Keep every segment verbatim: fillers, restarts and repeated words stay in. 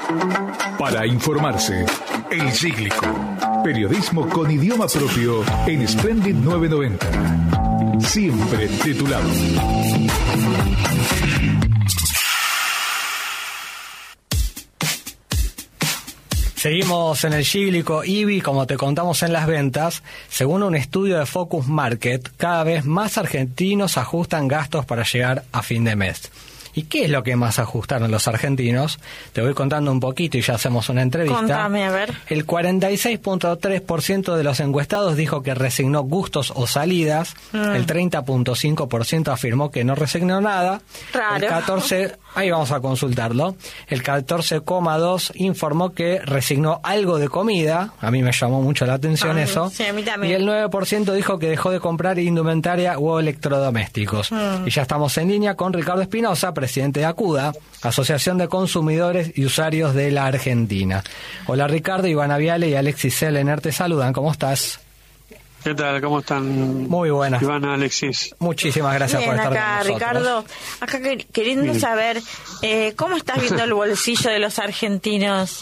Para informarse, El Cíclico. Periodismo con idioma propio en Splendid novecientos noventa. Siempre titulado. Seguimos en El Cíclico. I B I, como te contamos en las ventas, según un estudio de Focus Market, cada vez más argentinos ajustan gastos para llegar a fin de mes. ¿Y qué es lo que más ajustaron los argentinos? Te voy contando un poquito y ya hacemos una entrevista. Contame, a ver. El cuarenta y seis punto tres por ciento de los encuestados dijo que resignó gustos o salidas. Mm. El treinta punto cinco por ciento afirmó que no resignó nada. Raro. El catorce, ahí vamos a consultarlo. El catorce coma dos por ciento informó que resignó algo de comida. A mí me llamó mucho la atención Ay, eso. Sí, a mí también. Y el nueve por ciento dijo que dejó de comprar indumentaria o electrodomésticos. Mm. Y ya estamos en línea con Ricardo Espinosa, presidente de ACUDA, Asociación de Consumidores y Usuarios de la Argentina. Hola Ricardo, Ivana Viale y Alexis Selener te saludan. ¿Cómo estás? ¿Qué tal? ¿Cómo están? Muy buenas. Ivana, Alexis. Muchísimas gracias Bien, por estar acá, con nosotros. Ricardo, acá queriendo Bien. saber, eh, ¿cómo estás viendo el bolsillo de los argentinos?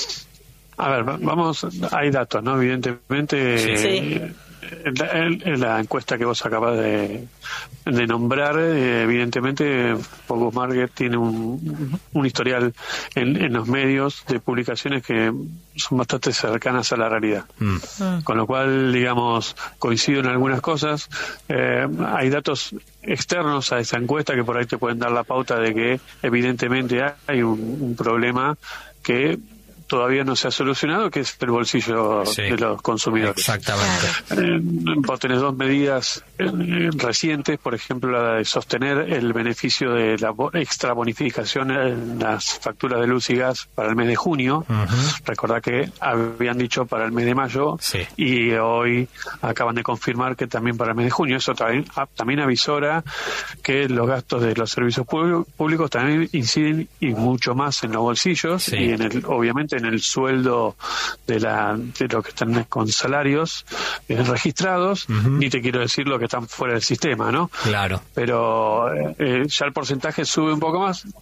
A ver, vamos, hay datos, ¿no? Evidentemente, sí. Eh, la, la encuesta que vos acabas de, de nombrar, eh, evidentemente, Focus Market tiene un, un historial en, en los medios de publicaciones que son bastante cercanas a la realidad. Mm. Con lo cual, digamos, coincido en algunas cosas. Eh, hay datos externos a esa encuesta que por ahí te pueden dar la pauta de que evidentemente hay un, un problema que todavía no se ha solucionado, que es el bolsillo sí, de los consumidores. Exactamente. Eh, vos tenés dos medidas eh, recientes, por ejemplo, la de sostener el beneficio de la extra bonificación en las facturas de luz y gas para el mes de junio. Uh-huh. Recordá que habían dicho para el mes de mayo sí. y hoy acaban de confirmar que también para el mes de junio. Eso también, también avisora que los gastos de los servicios públicos también inciden y mucho más en los bolsillos sí. y en el, obviamente, en el sueldo de la de los que están con salarios eh, registrados, uh-huh. ni te quiero decir lo que están fuera del sistema, ¿no? Claro. Pero eh, ya el porcentaje sube un poco más.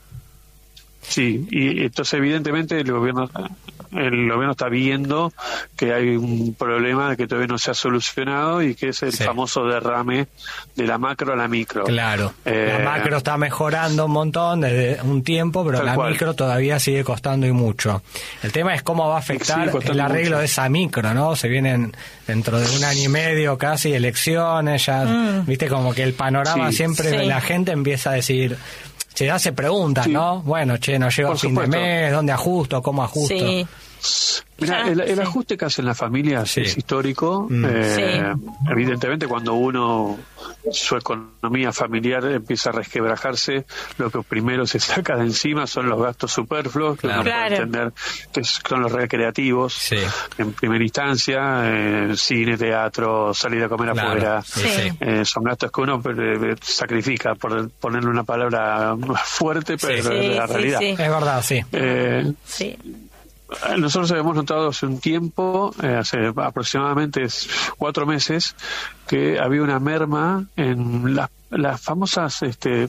Sí, y entonces evidentemente el gobierno el gobierno está viendo que hay un problema que todavía no se ha solucionado y que es el sí. famoso derrame de la macro a la micro. Claro, eh, la macro está mejorando un montón desde un tiempo, pero la cual. micro todavía sigue costando y mucho. El tema es cómo va a afectar el arreglo mucho. de esa micro, ¿no? Se vienen dentro de un año y medio casi elecciones, ya, mm. viste, como que el panorama sí. siempre sí. la gente empieza a decir... Se hace preguntas, sí. ¿no? Bueno, che, no llego a fin de mes, ¿dónde ajusto? ¿Cómo ajusto? Sí. Mira, el, el sí. ajuste que hacen las familias sí. es histórico. Mm. Eh, sí. Evidentemente, cuando uno, su economía familiar empieza a resquebrajarse, lo que primero se saca de encima son los gastos superfluos, que claro. uno puede entender que son los recreativos, sí. en primera instancia, eh, cine, teatro, salir a comer claro. afuera. Sí. Eh, son gastos que uno eh, sacrifica, por ponerle una palabra fuerte, pero sí. es la sí, realidad. Sí, sí. Es verdad, sí. Eh, sí. Nosotros habíamos notado hace un tiempo, eh, hace aproximadamente cuatro meses, que había una merma en las, las famosas, este,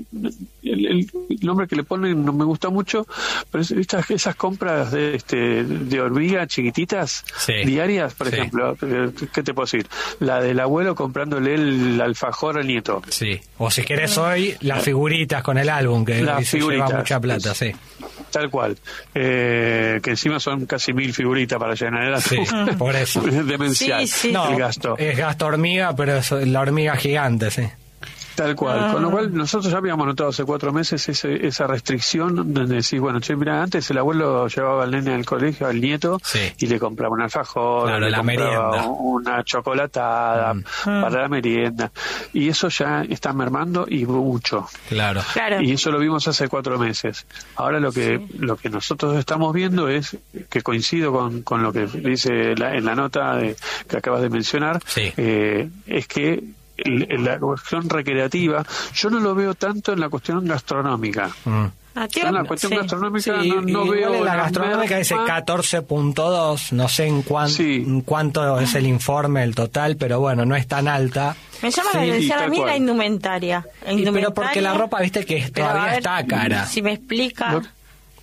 el, el nombre que le ponen no me gusta mucho, pero estas, esas compras de, este, de hormiga chiquititas, sí. diarias, por sí. ejemplo, ¿qué te puedo decir? La del abuelo comprándole el alfajor al nieto. Sí, o si querés hoy, las figuritas con el álbum, que las se figuritas, lleva mucha plata, sí. Tal cual, eh, que encima son casi mil figuritas para llenar el sí, por eso. Demencial sí, sí. No, el gasto. Es gasto hormiga, pero es la hormiga gigante, sí. Tal cual, Ah. con lo cual nosotros ya habíamos notado hace cuatro meses ese, esa restricción donde decís, bueno, che, mira, antes el abuelo llevaba al nene al colegio, al nieto, sí. y le compraba un alfajor, claro, le la compraba merienda. una chocolatada mm. para la merienda, y eso ya está mermando y mucho. Claro. claro. Y eso lo vimos hace cuatro meses. Ahora lo que sí. lo que nosotros estamos viendo es, que coincido con, con lo que dice la, en la nota de, que acabas de mencionar, sí. eh, es que en la cuestión recreativa, yo no lo veo tanto en la cuestión gastronómica. Mm. En la cuestión sí. gastronómica sí, no, no veo... En la la gastronómica dice catorce punto dos, no sé en, cuán, sí. en cuánto es el informe, el total, pero bueno, no es tan alta. Me llama sí, la atención a mí cual. la indumentaria. Y, pero porque la ropa, viste, que todavía ver, está cara. Si me explica... Lo,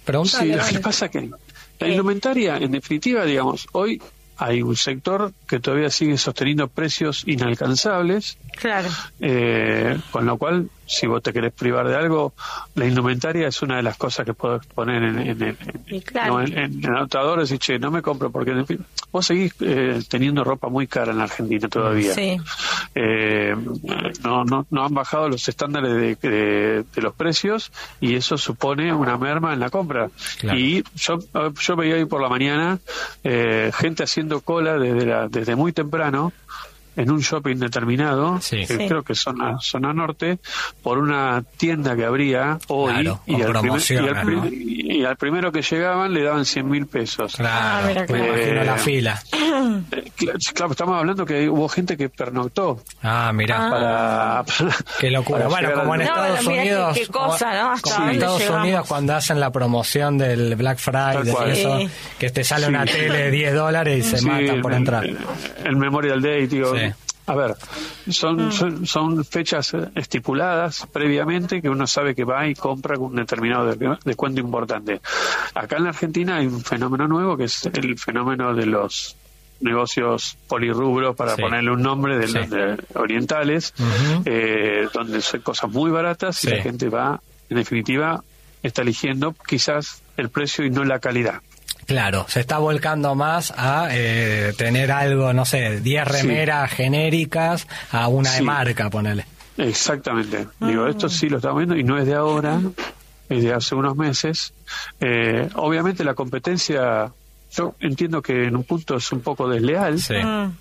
Preguntale, sí, lo que pasa que la indumentaria, en definitiva, digamos, hoy hay un sector que todavía sigue sosteniendo precios inalcanzables. Claro. Eh, con lo cual, si vos te querés privar de algo, la indumentaria es una de las cosas que podés poner en, en, en, en, claro. no, en, en el anotador, decir, che, no me compro, porque en fin, vos seguís eh, teniendo ropa muy cara en la Argentina todavía. Sí. Eh, no, no, no han bajado los estándares de, de, de los precios y eso supone una merma en la compra. Claro. Y yo, yo veía hoy por la mañana eh, gente haciendo cola desde, la, desde muy temprano en un shopping determinado, sí. que sí. creo que es zona, zona norte, por una tienda que abría hoy, claro, y, al primer, y, al ¿no? y al primero que llegaban le daban cien mil pesos. Claro, ah, mira, me imagino eh, la fila. Eh, claro, estamos hablando que hubo gente que pernoctó. Ah, mira. Para, para, qué locura. Bueno, como en Estados no, Unidos, qué, qué cosa, ¿no? Hasta como en Estados llegamos. Unidos cuando hacen la promoción del Black Friday y eso, sí. que te sale sí. una tele de diez dólares y se sí, matan por el, entrar. El, el Memorial Day, digo. Sí. A ver, son, mm. son son fechas estipuladas previamente que uno sabe que va y compra con un determinado descuento importante. Acá en la Argentina hay un fenómeno nuevo que es el fenómeno de los negocios polirrubros, para sí. ponerle un nombre, de, sí. de orientales, uh-huh. eh, donde son cosas muy baratas sí. y la gente va, en definitiva, está eligiendo quizás el precio y no la calidad. Claro, se está volcando más a eh, tener algo, no sé, diez remeras sí. genéricas a una sí. de marca, ponele. Exactamente. Mm. Digo, esto sí lo estamos viendo y no es de ahora, es de hace unos meses. Eh, obviamente la competencia, yo entiendo que en un punto es un poco desleal. Sí. Mm.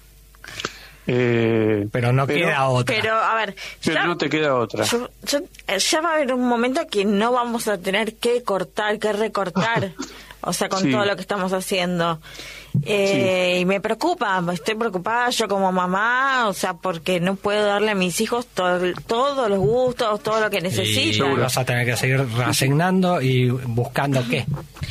Eh, pero no pero, queda otra. Pero, a ver, pero ya, no te queda otra. Yo, yo, ya va a haber un momento que no vamos a tener que cortar, que recortar. O sea, con sí. todo lo que estamos haciendo. Eh, sí. Y me preocupa, estoy preocupada yo como mamá, o sea, porque no puedo darle a mis hijos todo, todos los gustos, todo lo que necesitan. Y vas a tener que seguir reasignando y buscando qué.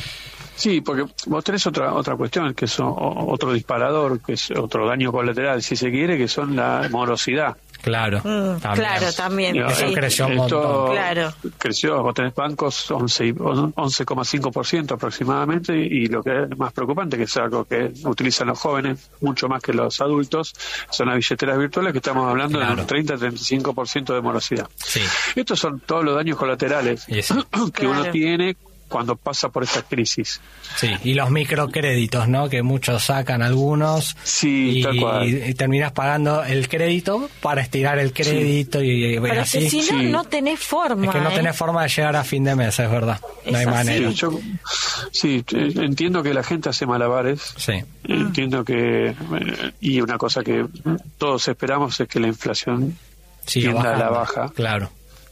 Sí, porque vos tenés otra otra cuestión, que es otro disparador, que es otro daño colateral, si se quiere, que son la morosidad. Claro, mm, también. Claro, también. Eso sí. creció un Esto montón. Claro. Creció, vos tenés bancos once coma cinco por ciento aproximadamente, y lo que es más preocupante, que es algo que utilizan los jóvenes mucho más que los adultos, son las billeteras virtuales, que estamos hablando claro. de un treinta a treinta y cinco por ciento de morosidad. Sí. Estos son todos los daños colaterales sí. que claro. uno tiene cuando pasa por esta crisis. Sí, y los microcréditos, ¿no? Que muchos sacan algunos sí, y, tal cual. y terminás pagando el crédito para estirar el crédito sí. y, y pero así. que si no, sí. no tenés forma. Es que no ¿eh? tenés forma de llegar a fin de mes, es verdad. Es no hay así. manera. Sí, yo, sí, entiendo que la gente hace malabares. Sí. Entiendo que... Y una cosa que todos esperamos es que la inflación sí, tienda a la baja. Claro.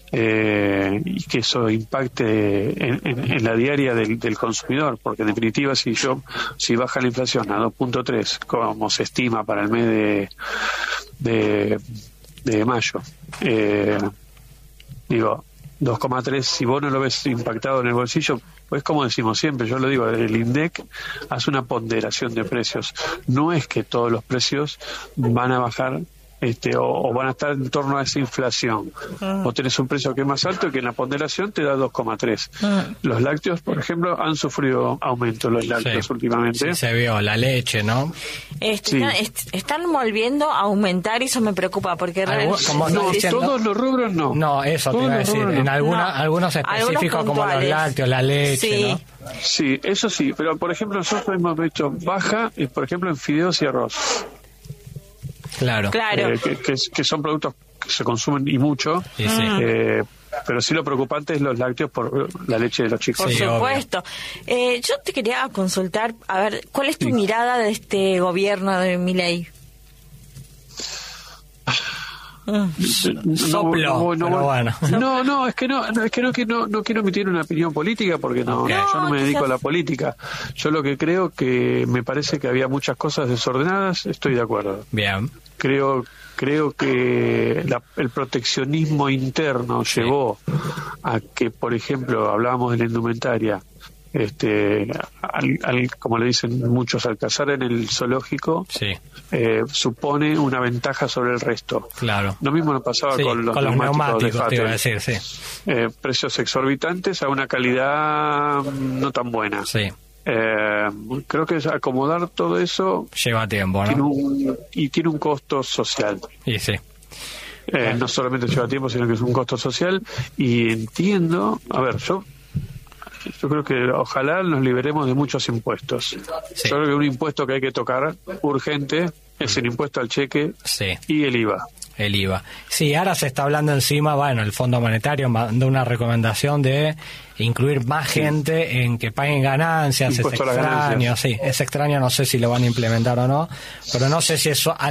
Eh, y que eso impacte en, en, en la diaria del, del consumidor, porque en definitiva si yo si baja la inflación a dos punto tres como se estima para el mes de de, de mayo, eh, digo dos coma tres, si vos no lo ves impactado en el bolsillo, pues como decimos siempre, yo lo digo, el INDEC hace una ponderación de precios, no es que todos los precios van a bajar Este, o, o van a estar en torno a esa inflación. Uh-huh. Vos tenés un precio que es más alto y que en la ponderación te da dos coma tres. Uh-huh. Los lácteos, por ejemplo, han sufrido aumento los lácteos sí. últimamente. Sí, se vio, la leche, ¿no? Este, sí. están, est- están volviendo a aumentar y eso me preocupa porque realmente... No, no diciendo, todos los rubros no. No, eso todos te iba a decir. En alguna, no. algunos específicos algunos como los lácteos, la leche, sí. ¿no? Sí, eso sí, pero por ejemplo nosotros hemos visto baja, por ejemplo, en fideos y arroz. Claro, claro. Eh, que, que, que son productos que se consumen y mucho, sí, sí. Eh, pero sí lo preocupante es los lácteos por la leche de los chicos. Por sí, supuesto. Eh, yo te quería consultar, a ver, ¿cuál es tu sí. mirada de este gobierno de Milei? Mm. Soplo, no, no, pero bueno. no, no, es que no, no es que no, no, no quiero emitir una opinión política porque no, okay. yo no me dedico a la política. Yo lo que creo que me parece que había muchas cosas desordenadas, estoy de acuerdo. Bien. Creo creo que la, el proteccionismo interno sí. llevó a que, por ejemplo, hablábamos de la indumentaria, este, al, al, como le dicen muchos, al cazar en el zoológico, sí. eh, supone una ventaja sobre el resto. Claro. Lo mismo nos pasaba sí, con los con los neumáticos, neumáticos de te iba a decir, sí. Eh, precios exorbitantes a una calidad no tan buena. Sí. Eh, creo que acomodar todo eso lleva tiempo, ¿no? Tiene un, y tiene un costo social. Y sí. Eh, no solamente lleva tiempo, sino que es un costo social. Y entiendo, a ver, yo yo creo que ojalá nos liberemos de muchos impuestos. Sí. Yo creo que un impuesto que hay que tocar urgente es el impuesto al cheque sí. y el I V A. El I V A. Sí, ahora se está hablando encima, bueno, el Fondo Monetario mandó una recomendación de incluir más sí. gente en que paguen ganancias. Impuesto es extraño, sí, es extraño, no sé si lo van a implementar o no, pero no sé si eso